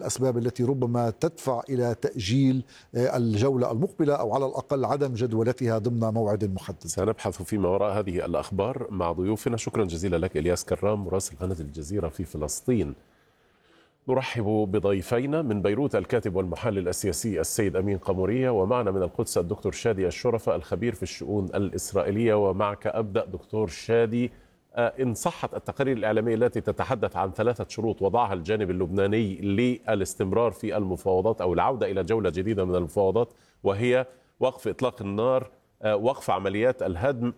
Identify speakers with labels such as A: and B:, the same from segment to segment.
A: الأسباب التي ربما تدفع إلى تأجيل الجولة المقبلة أو على الأقل عدم جدولتها ضمن موعد محدد؟
B: سنبحث فيما وراء هذه الأخبار مع ضيوفنا. شكرا جزيلا لك إلياس كرام مراسل قناة الجزيرة في فلسطين. نرحب بضيفينا من بيروت الكاتب والمحلل السياسي السيد أمين قمورية، ومعنا من القدس الدكتور شادي الشرفة الخبير في الشؤون الإسرائيلية. ومعك أبدأ دكتور شادي، إن صحت التقارير الإعلامية التي تتحدث عن 3 شروط وضعها الجانب اللبناني للاستمرار في المفاوضات أو العودة إلى جولة جديدة من المفاوضات، وهي وقف إطلاق النار، وقف عمليات الهدم،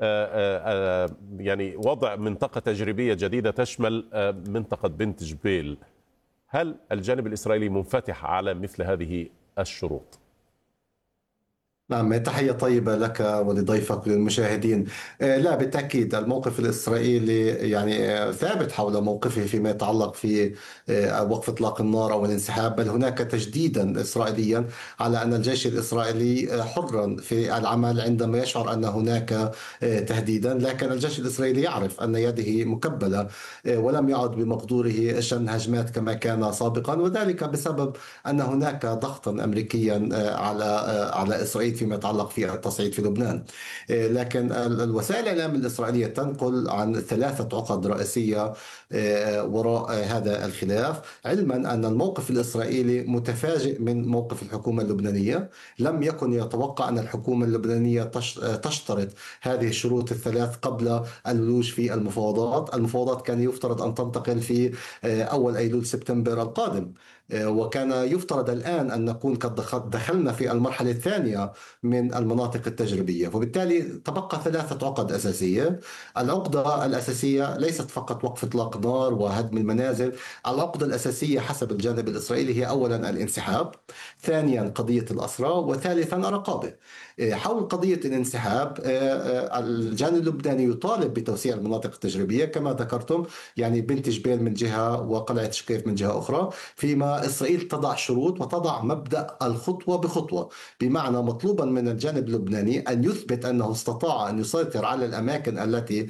B: يعني وضع منطقة تجريبية جديدة تشمل منطقة بنت جبيل. هل الجانب الإسرائيلي منفتح على مثل هذه الشروط؟
C: نعم، تحية طيبة لك ولضيفك وللمشاهدين. لا، بالتأكيد الموقف الإسرائيلي يعني ثابت حول موقفه فيما يتعلق في وقف إطلاق النار أو الانسحاب، بل هناك تجديدا إسرائيليا على أن الجيش الإسرائيلي حرا في العمل عندما يشعر أن هناك تهديدا، لكن الجيش الإسرائيلي يعرف أن يده مكبلة ولم يعد بمقدوره شن هجمات كما كان سابقا، وذلك بسبب أن هناك ضغطا أمريكيا على إسرائيل فيما يتعلق في التصعيد في لبنان. لكن الوسائل الإعلام الإسرائيلية تنقل عن 3 عقد رئيسية وراء هذا الخلاف، علما أن الموقف الإسرائيلي متفاجئ من موقف الحكومة اللبنانية. لم يكن يتوقع أن الحكومة اللبنانية تشترط هذه الشروط ال3 قبل الولوج في المفاوضات. المفاوضات كان يفترض أن تنتقل في أول أيلول سبتمبر القادم، وكان يفترض الآن أن نكون قد دخلنا في المرحلة الثانية من المناطق التجريبية، وبالتالي تبقى 3 عقد أساسية. العقدة الأساسية ليست فقط وقف إطلاق نار وهدم المنازل. العقدة الأساسية حسب الجانب الإسرائيلي هي أولا الانسحاب، ثانيا قضية الأسرى، وثالثا الرقابة. حول قضية الانسحاب، الجانب اللبناني يطالب بتوسيع المناطق التجريبية كما ذكرتم، يعني بنت جبيل من جهة وقلعة شقيف من جهة أخرى، فيما إسرائيل تضع شروط وتضع مبدأ الخطوة بخطوة، بمعنى مطلوبا من الجانب اللبناني أن يثبت أنه استطاع أن يسيطر على الأماكن التي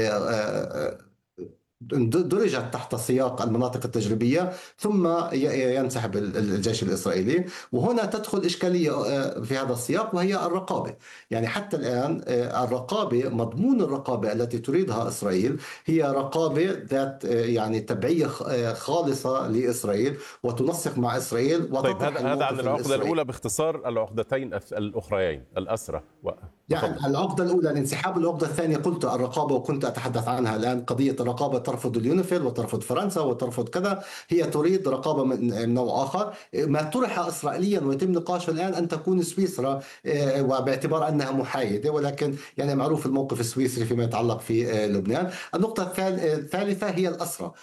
C: درجت تحت سياق المناطق التجريبية، ثم ينسحب الجيش الإسرائيلي. وهنا تدخل إشكالية في هذا السياق، وهي الرقابة. يعني حتى الآن الرقابة، مضمون الرقابة التي تريدها إسرائيل هي رقابة ذات يعني تبعية خالصة لإسرائيل وتنسق مع إسرائيل.
B: طيب، هذا عن العقدة الأولى. باختصار العقدتين الأخريين الأسرة
C: يعني العقدة الأولى الانسحاب، العقدة الثانية قلت الرقابة وكنت أتحدث عنها الآن. قضية الرقابة ترفض اليونيفيل وترفض فرنسا وترفض كذا، هي تريد رقابة من نوع آخر. ما طرح إسرائيليا ويتم نقاشه الآن أن تكون سويسرا، وباعتبار أنها محايدة، ولكن يعني معروف الموقف السويسري فيما يتعلق في لبنان. النقطة الثالثة هي الأسرى.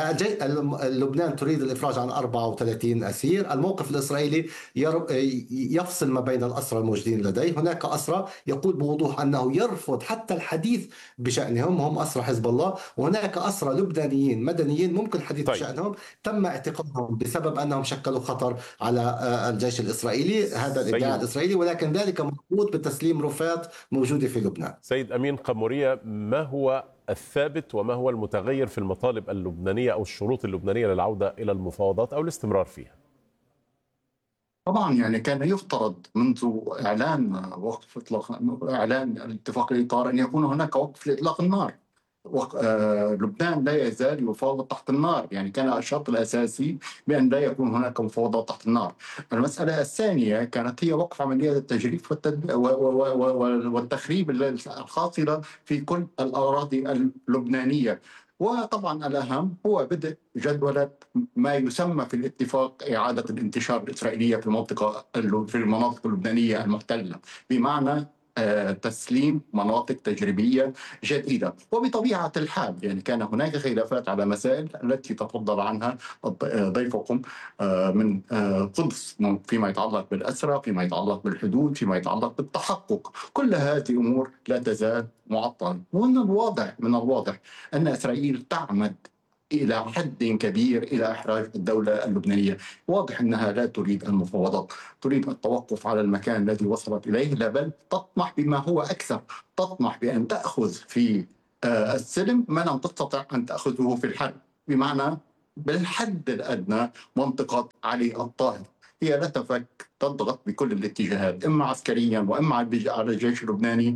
C: لبنان تريد الإفراج عن 34 أسير. الموقف الإسرائيلي يفصل ما بين الأسرى الموجودين لديه. هناك أسرى يقول بوضوح أنه يرفض حتى الحديث بشأنهم، هم أسرى حزب الله. وهناك أسرى لبنانيين مدنيين ممكن الحديث بشأنهم، تم اعتقالهم بسبب أنهم شكلوا خطر على الجيش الإسرائيلي. هذا الإدعاء الإسرائيلي، ولكن ذلك مربوط بتسليم رفات موجودة في لبنان.
B: سيد أمين قمورية، ما هو الثابت وما هو المتغير في المطالب اللبنانية أو الشروط اللبنانية للعودة إلى المفاوضات أو الاستمرار فيها؟
D: طبعا يعني كان يفترض منذ إعلان وقف إطلاق إعلان الاتفاق الإطار أن يكون هناك وقف لإطلاق النار. لبنان لا يزال يفاوض تحت النار، يعني كان الشرط الأساسي بأن لا يكون هناك مفاوضات تحت النار. المسألة الثانية كانت هي وقف عمليات التجريف والتخريب الحاصلة في كل الأراضي اللبنانية. وطبعا الأهم هو بدء جدولة ما يسمى في الاتفاق إعادة الانتشار الإسرائيلية في المناطق اللبنانية المحتلة، بمعنى تسليم مناطق تجريبية جديدة. وبطبيعة الحال يعني كان هناك خلافات على مسائل التي تفضل عنها ضيفكم من قدس، فيما يتعلق بالأسرى، فيما يتعلق بالحدود، فيما يتعلق بالتحقق. كل هذه أمور لا تزال معطلة. ومن الواضح أن إسرائيل تعمد إلى حد كبير إلى إحراج الدولة اللبنانية. واضح أنها لا تريد المفاوضات، تريد التوقف على المكان الذي وصلت إليه، لا بل تطمح بما هو أكثر، تطمح بأن تأخذ في السلم ما لم تستطع أن تأخذه في الحرب، بمعنى بالحد الأدنى منطقة علي الطاهر. هي لا تفك تضغط بكل الاتجاهات، إما عسكريا وإما على الجيش اللبناني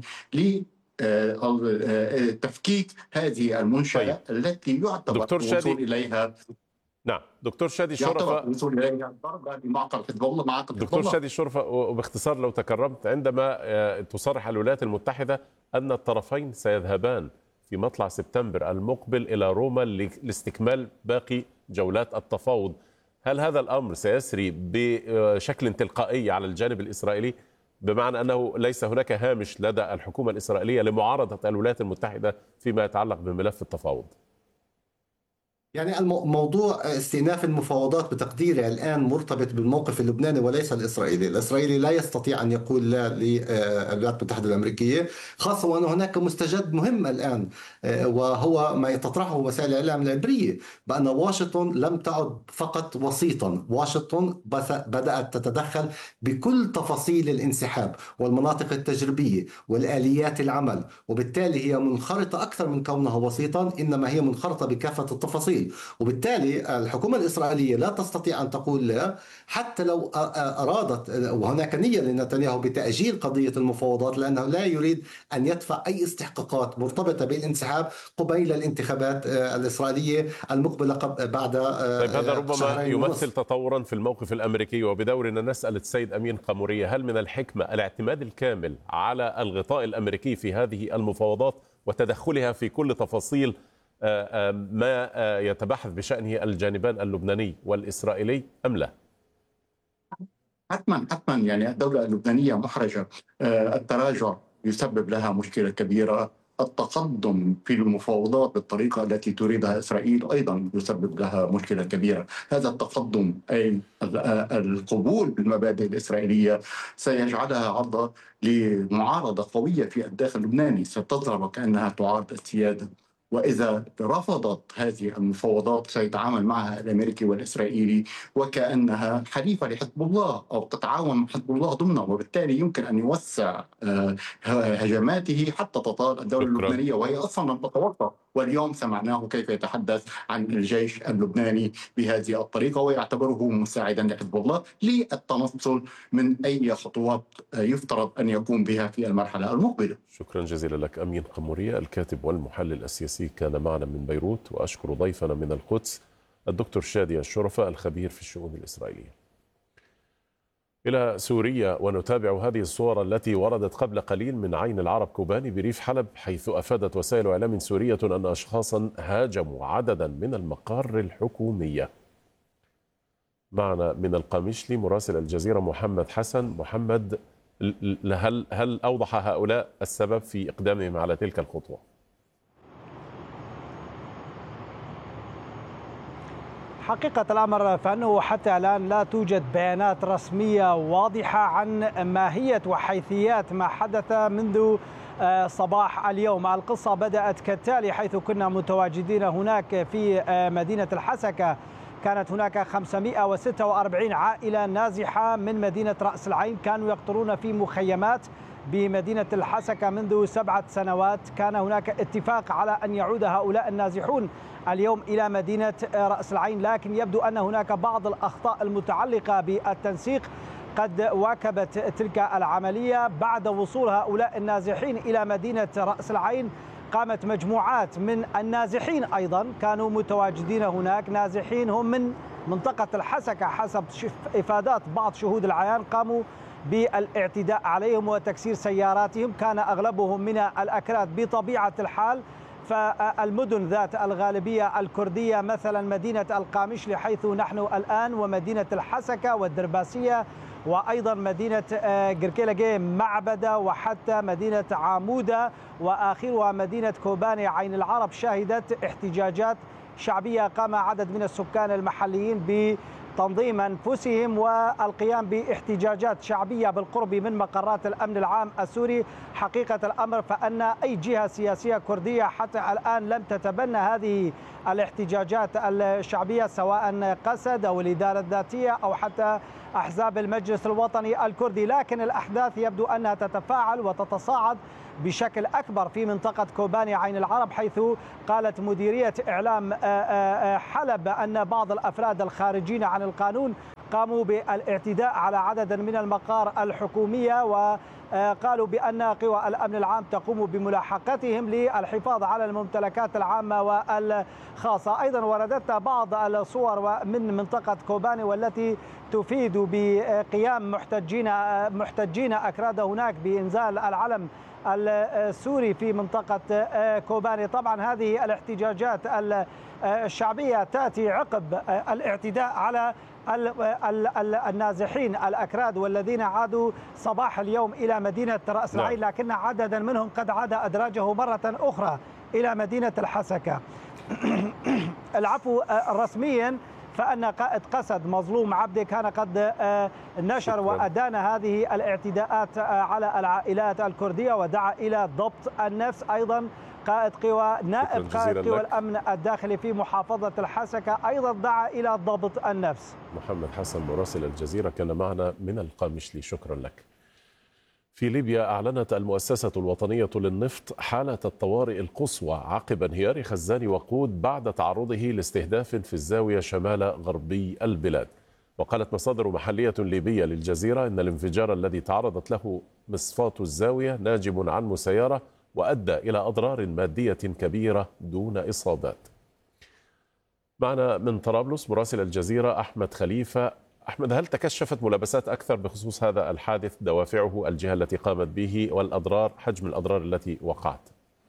D: لتفكيك هذه المنشأة.
B: طيب.
D: التي يعتبر
B: دكتور
D: الوصول
B: شادي،
D: إليها
B: نعم دكتور شادي الشرفة،
D: الوصول إليها ضربة بمعقل حزب الله معقل حزب
B: دكتور
D: الله.
B: شادي الشرفة، وباختصار لو تكرمت، عندما تصرح الولايات المتحدة أن الطرفين سيذهبان في مطلع سبتمبر المقبل إلى روما لاستكمال باقي جولات التفاوض، هل هذا الأمر سيسري بشكل تلقائي على الجانب الإسرائيلي، بمعنى أنه ليس هناك هامش لدى الحكومة الإسرائيلية لمعارضة الولايات المتحدة فيما يتعلق بملف التفاوض؟
C: يعني موضوع استئناف المفاوضات بتقديري الآن مرتبط بالموقف اللبناني وليس الإسرائيلي. الإسرائيلي لا يستطيع أن يقول لا للولايات المتحدة الأمريكية، خاصة وأن هناك مستجد مهم الآن وهو ما تطرحه وسائل الإعلام العبرية، بأن واشنطن لم تعد فقط وسيطا، واشنطن بدأت تتدخل بكل تفاصيل الانسحاب والمناطق التجريبية والآليات العمل، وبالتالي هي منخرطة أكثر من كونها وسيطا، إنما هي منخرطة بكافة التفاصيل. وبالتالي الحكومة الإسرائيلية لا تستطيع أن تقول لا، حتى لو أرادت، وهناك نية لنتنياهو بتأجيل قضية المفاوضات، لأنه لا يريد أن يدفع أي استحقاقات مرتبطة بالانسحاب قبيل الانتخابات الإسرائيلية المقبلة بعد
B: طيب، هذا ربما يمثل
C: ونصف.
B: تطورا في الموقف الأمريكي، وبدورنا نسأل السيد أمين قمورية، هل من الحكمة الاعتماد الكامل على الغطاء الأمريكي في هذه المفاوضات وتدخلها في كل تفاصيل ما يتبحث بشأنه الجانبان اللبناني والإسرائيلي أم لا؟
D: حتما يعني الدولة اللبنانية محرجة. التراجع يسبب لها مشكلة كبيرة. التقدم في المفاوضات بالطريقة التي تريدها إسرائيل أيضا يسبب لها مشكلة كبيرة. هذا التقدم أي القبول بالمبادئ الإسرائيلية سيجعلها عرضة لمعارضة قوية في الداخل اللبناني، ستظهر وكأنها تعارض السيادة. وإذا رفضت هذه المفاوضات سيتعامل معها الأمريكي والإسرائيلي وكأنها حليفة لحزب الله أو تتعاون مع حزب الله ضمنه، وبالتالي يمكن أن يوسع هجماته حتى تطال الدولة اللبنانية، وهي أصلا لم تتوقف. واليوم سمعناه كيف يتحدث عن الجيش اللبناني بهذه الطريقة ويعتبره مساعدا لحزب الله للتنصل من أي خطوات يفترض أن يقوم بها في المرحلة المقبلة.
B: شكرا جزيلا لك أمين قمورية، الكاتب والمحلل السياسي، كان معنا من بيروت. وأشكر ضيفنا من القدس الدكتور شادي الشرفة الخبير في الشؤون الإسرائيلية. إلى سوريا، ونتابع هذه الصور التي وردت قبل قليل من عين العرب كوباني بريف حلب، حيث أفادت وسائل إعلام سورية أن أشخاصا هاجموا عددا من المقار الحكومية. معنا من القامشلي مراسل الجزيرة محمد حسن. محمد، هل أوضح هؤلاء السبب في إقدامهم على تلك الخطوة؟
E: حقيقة الأمر فإنه حتى الآن لا توجد بيانات رسمية واضحة عن ماهية وحيثيات ما حدث منذ صباح اليوم. القصة بدأت كالتالي، حيث كنا متواجدين هناك في مدينة الحسكة. كانت هناك 546 عائلة نازحة من مدينة رأس العين، كانوا يقطرون في مخيمات بمدينة الحسكة منذ 7 سنوات. كان هناك اتفاق على أن يعود هؤلاء النازحون اليوم إلى مدينة رأس العين، لكن يبدو أن هناك بعض الأخطاء المتعلقة بالتنسيق قد واكبت تلك العملية. بعد وصول هؤلاء النازحين إلى مدينة رأس العين قامت مجموعات من النازحين أيضا كانوا متواجدين هناك، نازحين هم من منطقة الحسكة حسب إفادات بعض شهود العيان، قاموا بالاعتداء عليهم وتكسير سياراتهم. كان أغلبهم من الأكراد بطبيعة الحال. فالمدن ذات الغالبية الكردية مثلا مدينة القامشلي حيث نحن الآن، ومدينة الحسكة والدرباسية، وأيضا مدينة قركيلقي معبدة، وحتى مدينة عامودة، وآخرها مدينة كوباني عين العرب، شهدت احتجاجات شعبية. قام عدد من السكان المحليين بتنظيم أنفسهم والقيام باحتجاجات شعبية بالقرب من مقرات الأمن العام السوري. حقيقة الأمر فأن أي جهة سياسية كردية حتى الآن لم تتبنى هذه الاحتجاجات الشعبية سواء قسد أو الإدارة الذاتية أو حتى أحزاب المجلس الوطني الكردي، لكن الأحداث يبدو أنها تتفاعل وتتصاعد بشكل أكبر في منطقة كوباني عين العرب، حيث قالت مديرية إعلام حلب أن بعض الأفراد الخارجين عن القانون قاموا بالاعتداء على عدد من المقار الحكومية، وقالوا بأن قوى الأمن العام تقوم بملاحقتهم للحفاظ على الممتلكات العامة والخاصة. أيضا وردت بعض الصور من منطقة كوباني والتي تفيد بقيام محتجين أكراد هناك بإنزال العلم السوري في منطقة كوباني. طبعا هذه الاحتجاجات الشعبية تأتي عقب الاعتداء على النازحين الأكراد والذين عادوا صباح اليوم إلى مدينة رأس العين، لكن عددا منهم قد عاد أدراجه مرة أخرى إلى مدينة الحسكة. العفو رسميا فأن قائد قسد مظلوم عبده كان قد نشر وأدان هذه الاعتداءات على العائلات الكردية ودعا إلى ضبط النفس. أيضا قائد قوى نائب قائد قوى الأمن الداخلي في محافظة الحسكة أيضا دعا إلى ضبط النفس.
B: محمد حسن مراسل الجزيرة كان معنا من القامشلي، شكرا لك. في ليبيا أعلنت المؤسسة الوطنية للنفط حالة الطوارئ القصوى عقب انهيار خزان وقود بعد تعرضه لاستهداف في الزاوية شمال غربي البلاد. وقالت مصادر محلية ليبية للجزيرة إن الانفجار الذي تعرضت له مصفاة الزاوية ناجم عن مسيرة وأدى إلى أضرار مادية كبيرة دون إصابات. معنا من طرابلس مراسل الجزيرة أحمد خليفة. أحمد، هل تكشفت ملابسات أكثر بخصوص هذا الحادث، دوافعه، الجهة التي قامت به، والأضرار، حجم الأضرار التي وقعت؟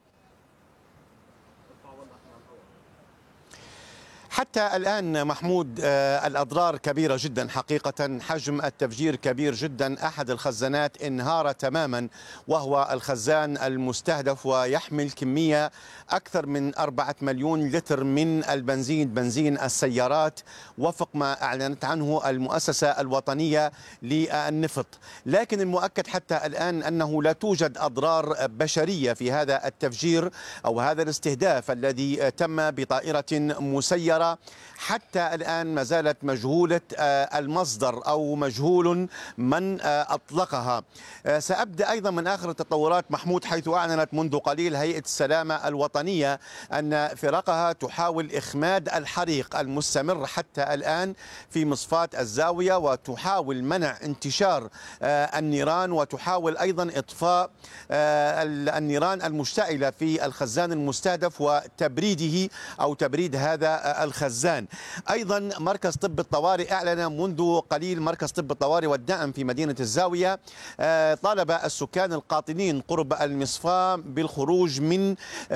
F: حتى الآن محمود الأضرار كبيرة جدا حقيقة، حجم التفجير كبير جدا. أحد الخزانات انهار تماما وهو الخزان المستهدف، ويحمل كمية أكثر من 4 مليون لتر من البنزين، بنزين السيارات، وفق ما أعلنت عنه المؤسسة الوطنية للنفط. لكن المؤكد حتى الآن أنه لا توجد أضرار بشرية في هذا التفجير أو هذا الاستهداف الذي تم بطائرة مسيرة. حتى الآن ما زالت مجهولة المصدر أو مجهول من أطلقها. سأبدأ أيضا من آخر التطورات محمود، حيث أعلنت منذ قليل هيئة السلامة الوطنية أن فرقها تحاول إخماد الحريق المستمر حتى الآن في مصفاة الزاوية، وتحاول منع انتشار النيران، وتحاول أيضا إطفاء النيران المشتعلة في الخزان المستهدف وتبريده أو تبريد هذا الخزان. أيضا مركز طب الطوارئ أعلن منذ قليل، مركز طب الطوارئ والدعم في مدينة الزاوية طالب السكان القاطنين قرب المصفاة بالخروج من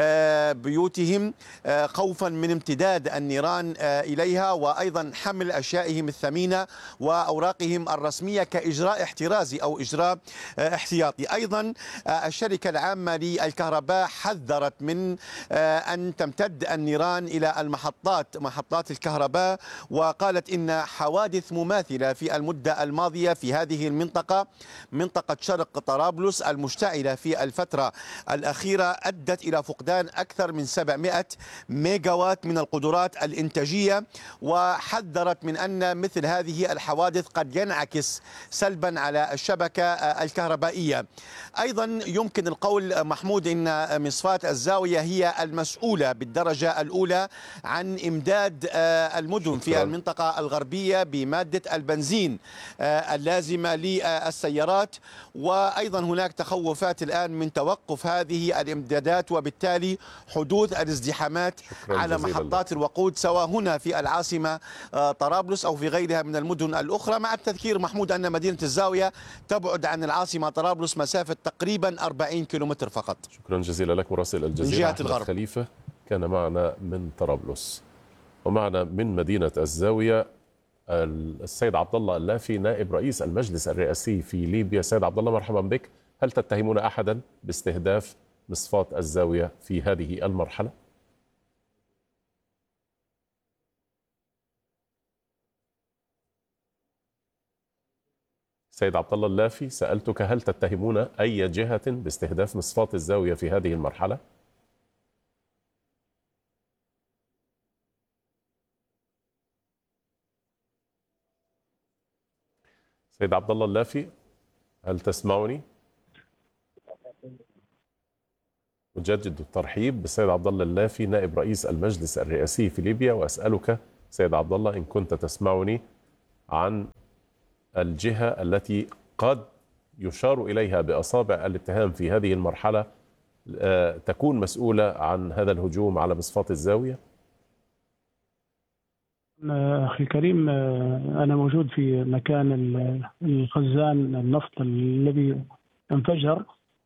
F: بيوتهم خوفا من امتداد النيران إليها، وأيضا حمل أشيائهم الثمينة وأوراقهم الرسمية كإجراء احترازي أو إجراء احتياطي. أيضا الشركة العامة للكهرباء حذرت من أن تمتد النيران إلى محطات الكهرباء، وقالت إن حوادث مماثلة في المدة الماضية في هذه المنطقة، منطقة شرق طرابلس المشتعلة في الفترة الأخيرة، أدت إلى فقدان أكثر من 700 ميجاوات من القدرات الإنتاجية، وحذرت من أن مثل هذه الحوادث قد ينعكس سلبا على الشبكة الكهربائية. أيضا يمكن القول محمود إن مصفاة الزاوية هي المسؤولة بالدرجة الأولى عن إمداد المدن في المنطقة الغربية بمادة البنزين اللازمة للسيارات، وأيضا هناك تخوفات الآن من توقف هذه الإمدادات وبالتالي حدوث الازدحامات على محطات الوقود سواء هنا في العاصمة طرابلس أو في غيرها من المدن الأخرى، مع التذكير محمود أن مدينة الزاوية تبعد عن العاصمة طرابلس مسافة تقريبا 40 كيلومتر فقط.
B: شكرا جزيلا لك مراسل الجزيرة
F: من جهة الغرب.
B: خليفة كان معنا من طرابلس. ومعنا من مدينة الزاوية السيد عبد الله اللافي نائب رئيس المجلس الرئاسي في ليبيا. سيد عبد الله مرحبا بك. هل تتهمون أحدا باستهداف مصفاة الزاوية في هذه المرحلة؟ سيد عبد الله اللافي، سألتك هل تتهمون أي جهة باستهداف مصفاة الزاوية في هذه المرحلة؟ سيد عبد الله اللافي، هل تسمعني؟ أجدد الترحيب بالسيد عبد الله اللافي نائب رئيس المجلس الرئاسي في ليبيا، وأسألك سيد عبد الله إن كنت تسمعني عن الجهة التي قد يشار إليها بأصابع الاتهام في هذه المرحلة تكون مسؤولة عن هذا الهجوم على مصفاة الزاوية.
G: أخي الكريم، أنا موجود في مكان الخزان النفط الذي انفجر.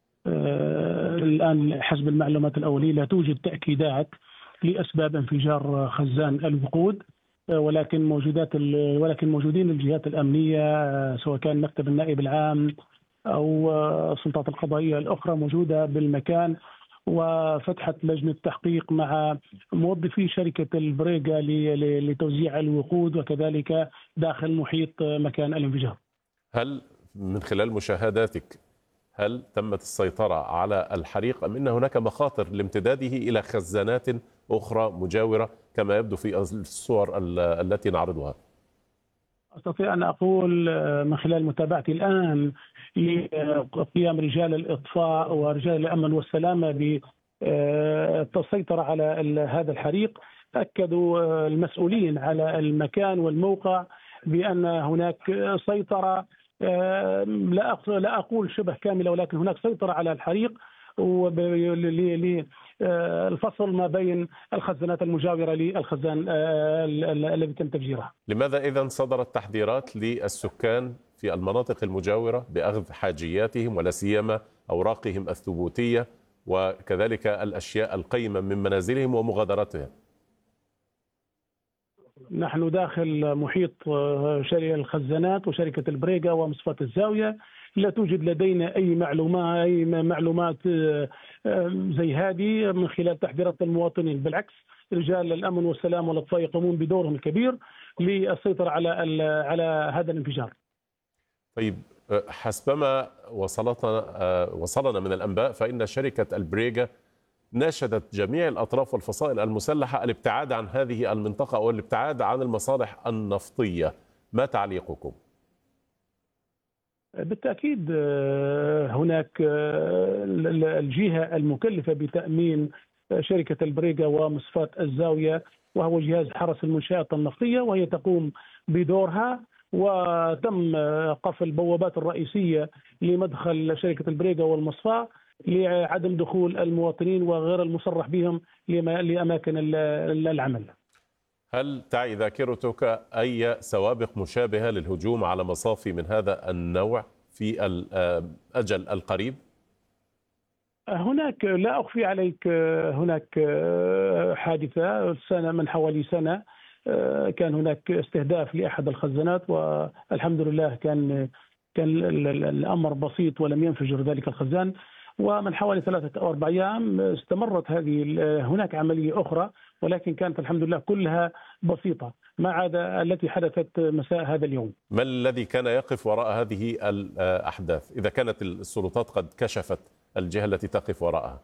G: الآن حسب المعلومات الأولية لا توجد تأكيدات لأسباب انفجار خزان الوقود، ولكن موجودين الجهات الأمنية سواء كان مكتب النائب العام أو السلطات القضائية الأخرى موجودة بالمكان، وفتحت لجنة تحقيق مع موظفي شركة البريغا لتوزيع الوقود وكذلك داخل محيط مكان الانفجار.
B: هل من خلال مشاهداتك هل تمت السيطرة على الحريق أم أن هناك مخاطر لامتداده إلى خزانات أخرى مجاورة كما يبدو في الصور التي نعرضها؟
G: أستطيع أن أقول من خلال متابعتي الآن لقيام رجال الإطفاء ورجال الأمن والسلامة بالسيطرة على هذا الحريق. أكدوا المسؤولين على المكان والموقع بأن هناك سيطرة، لا أقول شبه كاملة، ولكن هناك سيطرة على الحريق الفصل ما بين الخزانات المجاورة للخزان الذي تم تفجيرها.
B: لماذا إذن صدرت تحذيرات للسكان في المناطق المجاورة بأخذ حاجياتهم ولا سيما أوراقهم الثبوتية وكذلك الأشياء القيمة من منازلهم ومغادرتها؟
G: نحن داخل محيط شركة الخزانات وشركة البريغا ومصفاة الزاوية، لا توجد لدينا أي معلومات زي هذه من خلال تحذيرات المواطنين. بالعكس، رجال الأمن والسلام والإطفاء يقومون بدورهم الكبير للسيطرة على هذا الانفجار.
B: طيب، حسبما وصلنا من الأنباء فإن شركة البريغا ناشدت جميع الأطراف والفصائل المسلحة الابتعاد عن هذه المنطقة والابتعاد عن المصالح النفطية. ما تعليقكم؟
G: بالتأكيد هناك الجهة المكلفة بتأمين شركة البريغا ومصفاة الزاوية وهو جهاز حرس المنشآت النفطية، وهي تقوم بدورها، وتم قفل البوابات الرئيسية لمدخل شركة البريغا والمصفاة لعدم دخول المواطنين وغير المصرح بهم لأماكن العمل.
B: هل تعي ذاكرتك أي سوابق مشابهة للهجوم على مصافي من هذا النوع في الأجل القريب؟
G: هناك، لا أخفي عليك، هناك حادثة من حوالي سنة كان هناك استهداف لأحد الخزانات، والحمد لله كان الأمر بسيط ولم ينفجر ذلك الخزان. ومن حوالي 3 أو 4 أيام استمرت هناك عملية أخرى، ولكن كانت الحمد لله كلها بسيطة ما عدا التي حدثت مساء هذا اليوم.
B: ما الذي كان يقف وراء هذه الأحداث إذا كانت السلطات قد كشفت الجهة التي تقف وراءها؟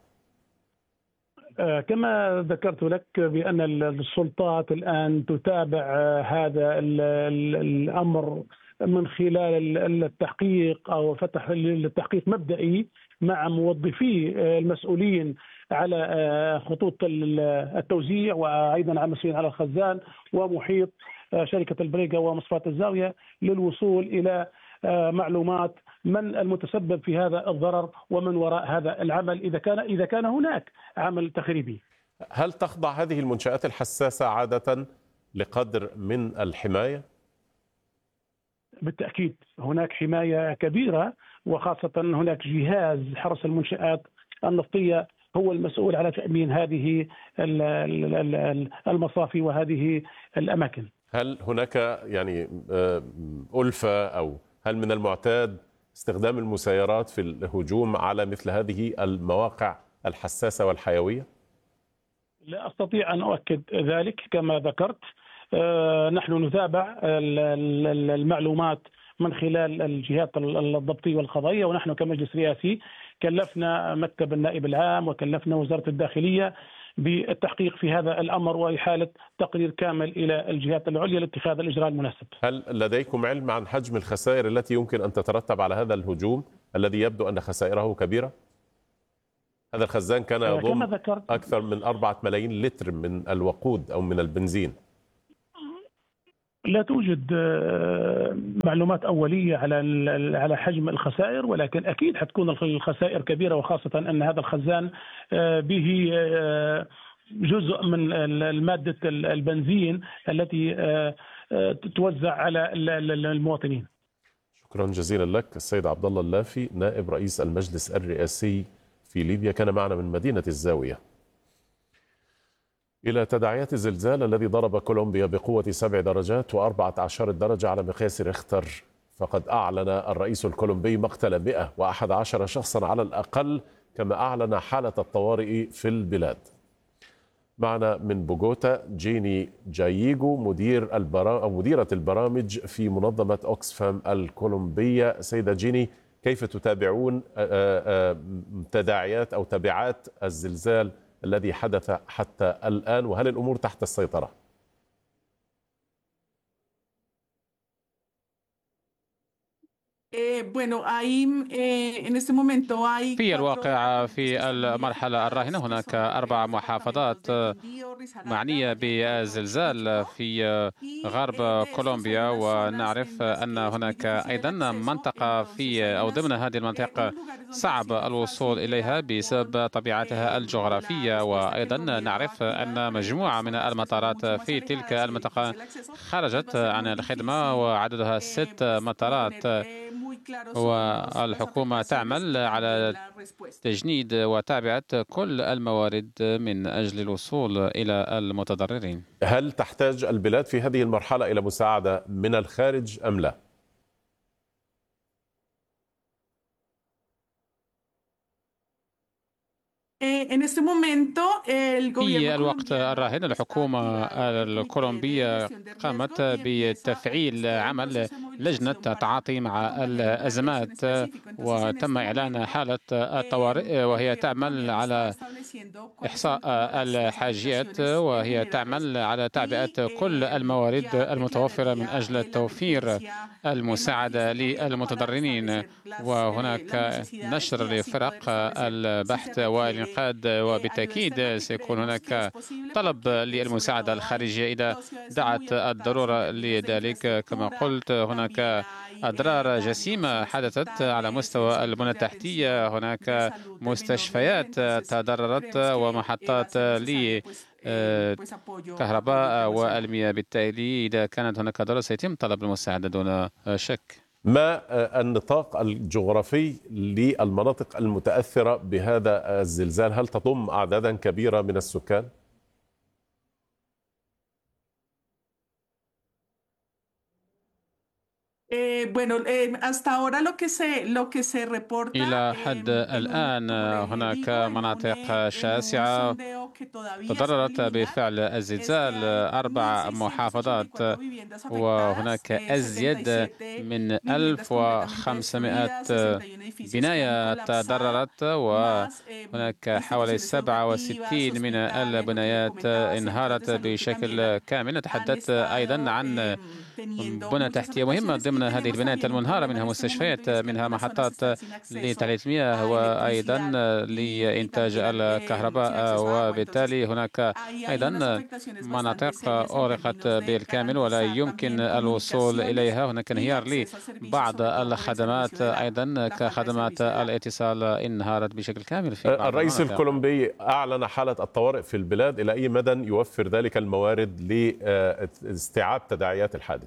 G: كما ذكرت لك بأن السلطات الآن تتابع هذا الأمر من خلال التحقيق أو فتح التحقيق مبدئي مع موظفي المسؤولين على خطوط التوزيع، وأيضا على المسؤولين على الخزان ومحيط شركة البريغا ومصفاة الزاوية للوصول إلى معلومات من المتسبب في هذا الضرر ومن وراء هذا العمل إذا كان هناك عمل تخريبي.
B: هل تخضع هذه المنشآت الحساسة عادة لقدر من الحماية؟
G: بالتأكيد هناك حماية كبيرة، وخاصة هناك جهاز حرس المنشآت النفطية هو المسؤول على تأمين هذه المصافي وهذه الأماكن.
B: هل هناك ألفة أو هل من المعتاد استخدام المسيرات في الهجوم على مثل هذه المواقع الحساسة والحيوية؟
G: لا أستطيع أن أؤكد ذلك. كما ذكرت نحن نتابع المعلومات من خلال الجهات الضبطية والقضائية، ونحن كمجلس رئاسي كلفنا مكتب النائب العام وكلفنا وزارة الداخلية بالتحقيق في هذا الأمر وإحالة تقرير كامل إلى الجهات العليا لاتخاذ الإجراء المناسب.
B: هل لديكم علم عن حجم الخسائر التي يمكن أن تترتب على هذا الهجوم الذي يبدو أن خسائره كبيرة؟ هذا الخزان كان يضم أكثر من 4 ملايين لتر من الوقود أو من البنزين.
G: لا توجد معلومات أولية على حجم الخسائر، ولكن أكيد حتكون الخسائر كبيرة، وخاصة أن هذا الخزان به جزء من المادة البنزين التي توزع على المواطنين.
B: شكرا جزيلا لك السيد عبد الله اللافي نائب رئيس المجلس الرئاسي في ليبيا، كان معنا من مدينة الزاوية. إلى تداعيات الزلزال الذي ضرب كولومبيا بقوة 7 درجات و14 درجة على مقياس ريختر، فقد أعلن الرئيس الكولومبي مقتل 111 شخصا على الأقل، كما أعلن حالة الطوارئ في البلاد. معنا من بوغوتا جيني جاييغو مديرة البرامج في منظمة أوكسفام الكولومبية. سيدة جيني، كيف تتابعون تداعيات أو تبعات الزلزال الذي حدث حتى الآن، وهل الأمور تحت السيطرة؟
H: في الواقع في المرحلة الراهنة هناك 4 محافظات معنية بالزلزال في غرب كولومبيا، ونعرف أن هناك أيضا منطقة في أو ضمن هذه المنطقة صعب الوصول إليها بسبب طبيعتها الجغرافية، وأيضا نعرف أن مجموعة من المطارات في تلك المنطقة خرجت عن الخدمة وعددها 6 مطارات، والحكومة تعمل على تجنيد وتعبئة كل الموارد من أجل الوصول إلى المتضررين.
B: هل تحتاج البلاد في هذه المرحلة إلى مساعدة من الخارج أم لا؟
H: في الوقت الراهن الحكومة الكولومبية قامت بتفعيل عمل لجنة تعاطي مع الأزمات، وتم إعلان حالة الطوارئ، وهي تعمل على إحصاء الحاجيات، وهي تعمل على تعبئة كل الموارد المتوفرة من أجل توفير المساعدة للمتضررين. وهناك نشر لفرق البحث والإنقاذ، وبالتأكيد سيكون هناك طلب للمساعدة الخارجية إذا دعت الضرورة لذلك. كما قلت هناك أضرار جسيمة حدثت على مستوى البنى التحتية، هناك مستشفيات تضررت ومحطات لكهرباء والمياه، بالتالي إذا كانت هناك ضرورة سيتم طلب المساعدة دون شك.
B: ما النطاق الجغرافي للمناطق المتأثرة بهذا الزلزال؟ هل تضم أعدادا كبيرة من السكان؟
H: إلى حد الآن هناك مناطق شاسعة تضررت بفعل الزلزال، 4 محافظات، وهناك أزيد من 1500 بناية تضررت، وهناك حوالي 67 من البنايات انهارت بشكل كامل. نتحدث أيضا عن بنى تحتية مهمة ضمن هذه البنايات المنهارة، منها مستشفيات، منها محطات لتحلية المياه، وأيضا لإنتاج الكهرباء، وبالتالي هناك أيضا مناطق أغلقت بالكامل ولا يمكن الوصول إليها. هناك انهيار لبعض الخدمات أيضا كخدمات الاتصال انهارت بشكل كامل في بعض
B: الرئيس الكولومبي أعلن حالة الطوارئ في البلاد، إلى أي مدى يوفر ذلك الموارد لاستيعاب تداعيات الحادث؟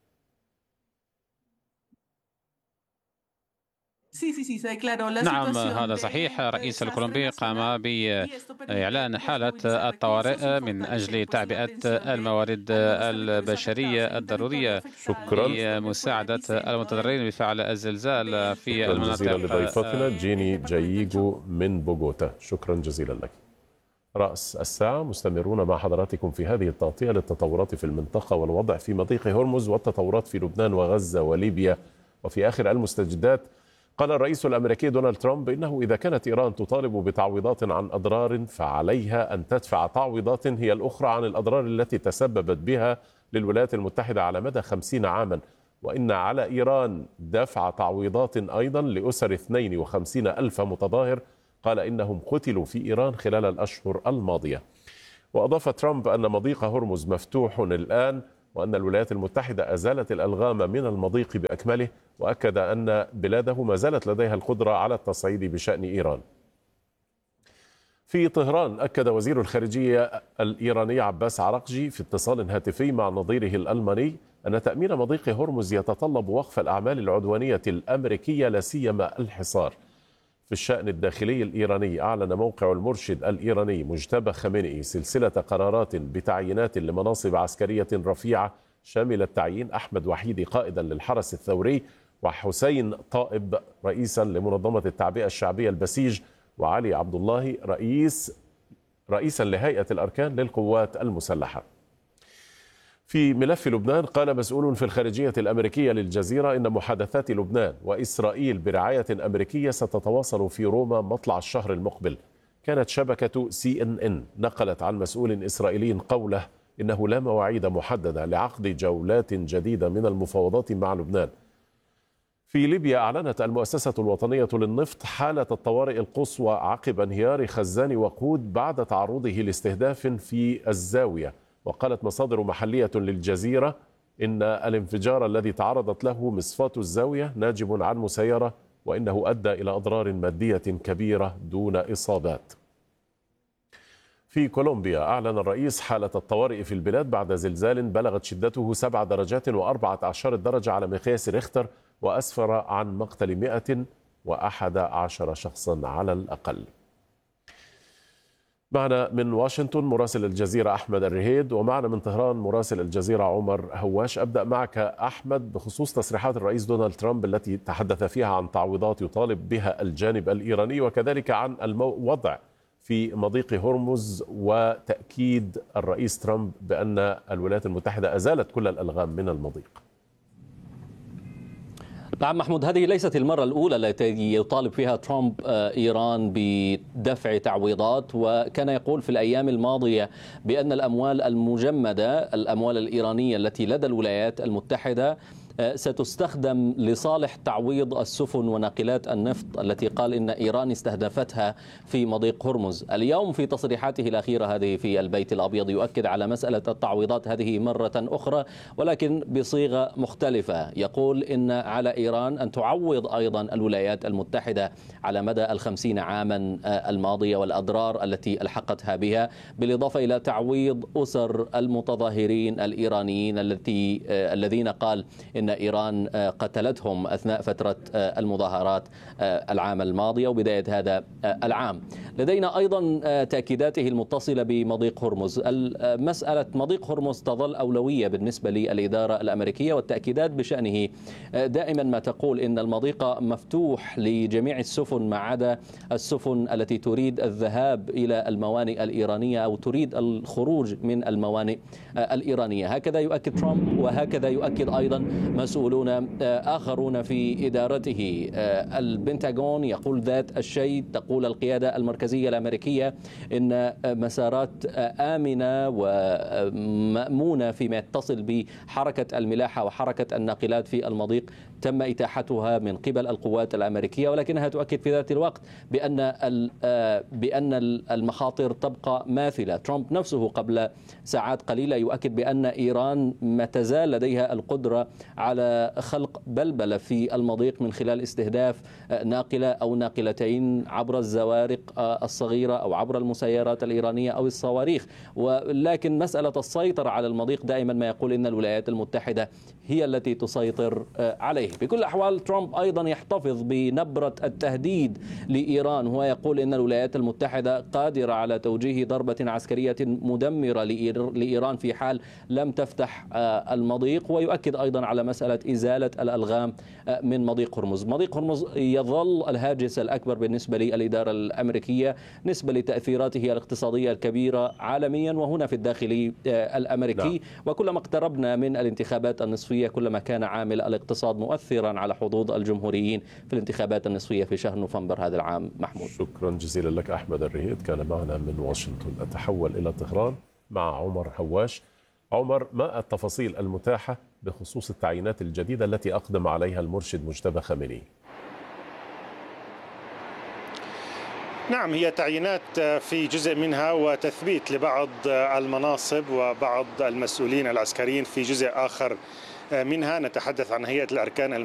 H: نعم هذا صحيح. رئيس الكولومبي قام بإعلان حالة الطوارئ من أجل تعبئة الموارد البشرية الضرورية لمساعدة المتضررين بفعل الزلزال في المناطق.
B: شكرا جزيلا لضيفتنا جيني جاييغو من بوغوتا، شكرا جزيلا لك. رأس الساعة مستمرون مع حضراتكم في هذه التغطية للتطورات في المنطقة والوضع في مضيق هرمز والتطورات في لبنان وغزة وليبيا. وفي آخر المستجدات قال الرئيس الأمريكي دونالد ترامب إنه إذا كانت إيران تطالب بتعويضات عن أضرار فعليها أن تدفع تعويضات هي الأخرى عن الأضرار التي تسببت بها للولايات المتحدة على مدى 50 عاما، وإن على إيران دفع تعويضات أيضا لأسر 52 ألف متظاهر قال إنهم قتلوا في إيران خلال الأشهر الماضية. وأضاف ترامب أن مضيق هرمز مفتوح الآن، وأن الولايات المتحدة أزالت الألغام من المضيق بأكمله، وأكد أن بلاده ما زالت لديها القدرة على التصعيد بشأن إيران. في طهران أكد وزير الخارجية الإيراني عباس عراقجي في اتصال هاتفي مع نظيره الألماني أن تأمين مضيق هرمز يتطلب وقف الأعمال العدوانية الأمريكية لا سيما الحصار. في الشأن الداخلي الإيراني أعلن موقع المرشد الإيراني مجتبى خامنئي سلسلة قرارات بتعيينات لمناصب عسكرية رفيعة شاملة تعيين أحمد وحيدي قائدا للحرس الثوري، وحسين طائب رئيسا لمنظمة التعبئة الشعبية البسيج، وعلي عبد الله رئيسا لهيئة الأركان للقوات المسلحة. في ملف لبنان قال مسؤول في الخارجية الأمريكية للجزيرة إن محادثات لبنان وإسرائيل برعاية أمريكية ستتواصل في روما مطلع الشهر المقبل. كانت شبكة CNN نقلت عن مسؤول إسرائيلي قوله إنه لا مواعيد محددة لعقد جولات جديدة من المفاوضات مع لبنان. في ليبيا أعلنت المؤسسة الوطنية للنفط حالة الطوارئ القصوى عقب انهيار خزان وقود بعد تعرضه لاستهداف في الزاوية. وقالت مصادر محلية للجزيرة إن الانفجار الذي تعرضت له مصفاة الزاوية ناجم عن مسيرة، وإنه أدى إلى أضرار مادية كبيرة دون إصابات. في كولومبيا أعلن الرئيس حالة الطوارئ في البلاد بعد زلزال بلغت شدته 7 درجات و14 درجة على مقياس ريختر، وأسفر عن مقتل 111 شخصا على الأقل. معنا من واشنطن مراسل الجزيرة أحمد الرهيد، ومعنا من طهران مراسل الجزيرة عمر هواش. أبدأ معك أحمد بخصوص تصريحات الرئيس دونالد ترامب التي تحدث فيها عن تعويضات يطالب بها الجانب الإيراني، وكذلك عن الوضع في مضيق هرمز، وتأكيد الرئيس ترامب بأن الولايات المتحدة أزالت كل الألغام من المضيق.
I: نعم محمود، هذه ليست المرة الأولى التي يطالب فيها ترامب إيران بدفع تعويضات، وكان يقول في الأيام الماضية بأن الأموال المجمدة، الأموال الإيرانية التي لدى الولايات المتحدة، ستستخدم لصالح تعويض السفن وناقلات النفط التي قال إن إيران استهدفتها في مضيق هرمز. اليوم في تصريحاته الأخيرة هذه في البيت الأبيض يؤكد على مسألة التعويضات هذه مرة أخرى، ولكن بصيغة مختلفة. يقول إن على إيران أن تعوض أيضا الولايات المتحدة على مدى 50 عاما الماضية والأضرار التي ألحقتها بها، بالإضافة إلى تعويض أسر المتظاهرين الإيرانيين الذين قال إن إيران قتلتهم أثناء فترة المظاهرات العام الماضي وبداية هذا العام. لدينا أيضا تأكيداته المتصلة بمضيق هرمز. مسألة مضيق هرمز تظل أولوية بالنسبة للإدارة الأمريكية، والتأكيدات بشأنه دائما ما تقول إن المضيق مفتوح لجميع السفن ما عدا السفن التي تريد الذهاب إلى الموانئ الإيرانية أو تريد الخروج من الموانئ الإيرانية. هكذا يؤكد ترامب، وهكذا يؤكد أيضا مسؤولون آخرون في إدارته. البنتاغون يقول ذات الشيء، تقول القيادة المركزية الأمريكية إن مسارات آمنة ومأمونة فيما يتصل بحركة الملاحة وحركة الناقلات في المضيق تم إتاحتها من قبل القوات الأمريكية، ولكنها تؤكد في ذات الوقت بأن المخاطر تبقى ماثلة. ترامب نفسه قبل ساعات قليلة يؤكد بأن إيران ما تزال لديها القدرة على خلق بلبلة في المضيق من خلال استهداف ناقلة أو ناقلتين عبر الزوارق الصغيرة أو عبر المسيرات الإيرانية أو الصواريخ. ولكن مسألة السيطرة على المضيق دائما ما يقول إن الولايات المتحدة هي التي تسيطر عليه. بكل الأحوال ترامب أيضا يحتفظ بنبرة التهديد لإيران، هو يقول إن الولايات المتحدة قادرة على توجيه ضربة عسكرية مدمرة لإيران في حال لم تفتح المضيق، ويؤكد أيضا على مسألة إزالة الألغام من مضيق هرمز. مضيق هرمز يظل الهاجس الأكبر بالنسبة للإدارة الأمريكية نسبة لتأثيراته الاقتصادية الكبيرة عالميا وهنا في الداخل الأمريكي. وكلما اقتربنا من الانتخابات النصفية كلما كان عامل الاقتصاد مؤثرا على حظوظ الجمهوريين في الانتخابات النصفية في شهر نوفمبر هذا العام. محمود،
B: شكرا جزيلا لك. أحمد الرهيد كان معنا من واشنطن. أتحول إلى طهران مع عمر هواش. عمر، ما التفاصيل المتاحة بخصوص التعيينات الجديدة التي أقدم عليها المرشد مجتبى خامنئي؟
J: نعم، هي تعيينات في جزء منها وتثبيت لبعض المناصب وبعض المسؤولين العسكريين في جزء آخر منها. نتحدث عن هيئة الأركان